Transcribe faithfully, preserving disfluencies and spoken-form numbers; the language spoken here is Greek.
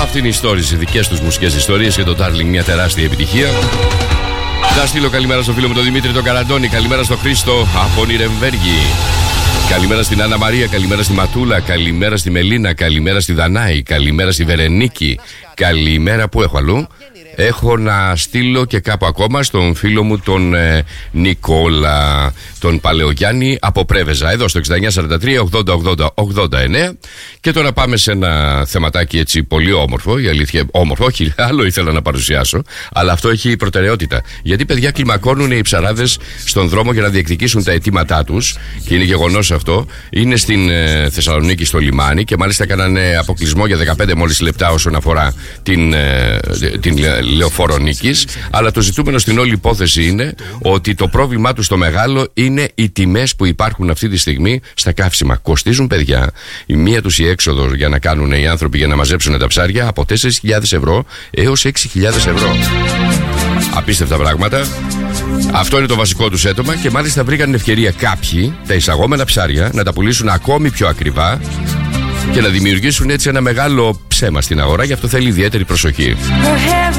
Αυτή είναι η stories, οι δικές τους μουσικές ιστορίες και το Darling μια τεράστια επιτυχία. Να στείλω καλημέρα στο φίλο μου τον Δημήτρη τον Καραντώνη. Καλημέρα στο Χρήστο από Νιρεμβέργη. Καλημέρα στην Άννα Μαρία, καλημέρα στη Ματούλα, καλημέρα στη Μελίνα, καλημέρα στη Δανάη, καλημέρα στη Βερενίκη. Καλημέρα, που έχω αλλού? Έχω να στείλω και κάπου ακόμα στον φίλο μου τον ε, Νικόλα, τον Παλαιογιάννη από Πρέβεζα, εδώ στο εξήντα εννιά σαράντα τρία ογδόντα ογδόντα ογδόντα εννέα. Και τώρα πάμε σε ένα θεματάκι έτσι πολύ όμορφο. Η αλήθεια, όμορφο, όχι, άλλο ήθελα να παρουσιάσω, αλλά αυτό έχει προτεραιότητα. Γιατί παιδιά κλιμακώνουν οι ψαράδες στον δρόμο για να διεκδικήσουν τα αιτήματά τους, και είναι γεγονός αυτό. Είναι στην ε, Θεσσαλονίκη, στο λιμάνι, και μάλιστα έκαναν αποκλεισμό για δεκαπέντε μόλις λεπτά όσον αφορά την, ε, την Λεωφόρο Νίκης. Αλλά το ζητούμενο στην όλη υπόθεση είναι ότι το πρόβλημά του στο μεγάλο είναι οι τιμές που υπάρχουν αυτή τη στιγμή στα καύσιμα. Κοστίζουν, παιδιά, η μία τους η έξοδο για να κάνουν οι άνθρωποι για να μαζέψουν τα ψάρια από τέσσερις χιλιάδες ευρώ έως έξι χιλιάδες ευρώ. Απίστευτα πράγματα. Αυτό είναι το βασικό τους έτομα, και μάλιστα βρήκαν την ευκαιρία κάποιοι τα εισαγόμενα ψάρια να τα πουλήσουν ακόμη πιο ακριβά και να δημιουργήσουν έτσι ένα μεγάλο ψέμα στην αγορά. Γι' αυτό θέλει ιδιαίτερη προσοχή.